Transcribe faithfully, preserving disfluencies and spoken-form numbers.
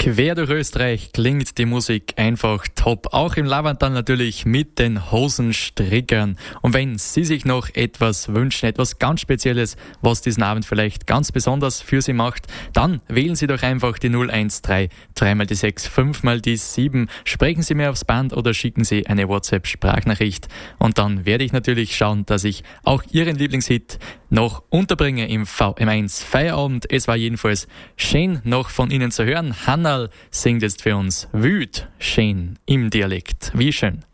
Quer durch Österreich klingt die Musik einfach top. Auch im Lavandal natürlich mit den Hosenstrickern. Und wenn Sie sich noch etwas wünschen, etwas ganz Spezielles, was diesen Abend vielleicht ganz besonders für Sie macht, dann wählen Sie doch einfach die null eins drei, drei mal die sechs, fünf mal die sieben. Sprechen Sie mir aufs Band oder schicken Sie eine WhatsApp-Sprachnachricht. Und dann werde ich natürlich schauen, dass ich auch Ihren Lieblingshit noch unterbringe im V M eins Feierabend. Es war jedenfalls schön noch von Ihnen zu hören. Hannal singt jetzt für uns Wüt, schön im Dialekt. Wie schön.